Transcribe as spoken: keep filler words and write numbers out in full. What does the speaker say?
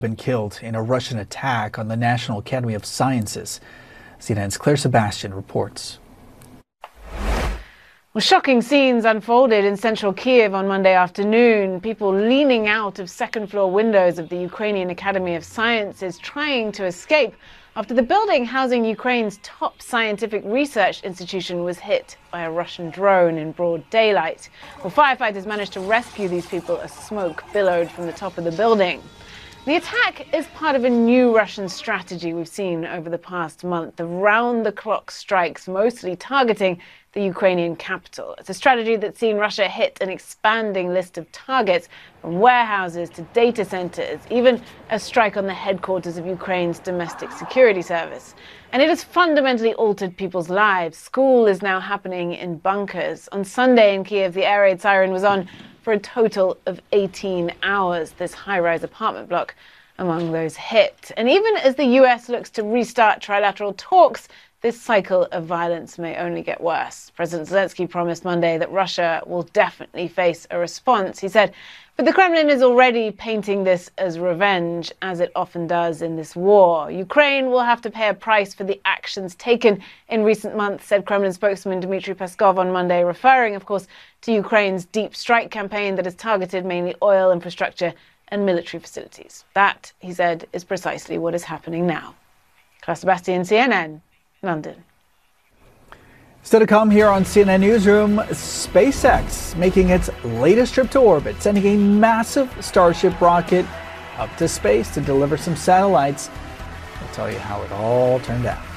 Been killed in a Russian attack on the National Academy of Sciences. C N N's Claire Sebastian reports. Well, shocking scenes unfolded in central Kiev on Monday afternoon. People leaning out of second-floor windows of the Ukrainian Academy of Sciences trying to escape after the building housing Ukraine's top scientific research institution was hit by a Russian drone in broad daylight. Well, firefighters managed to rescue these people as smoke billowed from the top of the building. The attack is part of a new Russian strategy we've seen over the past month, the round-the-clock strikes mostly targeting the Ukrainian capital. It's a strategy that's seen Russia hit an expanding list of targets, from warehouses to data centers, even a strike on the headquarters of Ukraine's domestic security service. And it has fundamentally altered people's lives. School is now happening in bunkers. On Sunday in Kiev, the air raid siren was on for a total of eighteen hours, this high-rise apartment block among those hit. And even as the U S looks to restart trilateral talks, this cycle of violence may only get worse. President Zelensky promised Monday that Russia will definitely face a response. He said, but the Kremlin is already painting this as revenge, as it often does in this war. Ukraine will have to pay a price for the actions taken in recent months, said Kremlin spokesman Dmitry Peskov on Monday, referring, of course, to Ukraine's deep strike campaign that has targeted mainly oil infrastructure and military facilities. That, he said, is precisely what is happening now. Claire Sebastian, C N N, London. Still to come here on C N N Newsroom, SpaceX making its latest trip to orbit, sending a massive Starship rocket up to space to deliver some satellites. We'll tell you how it all turned out.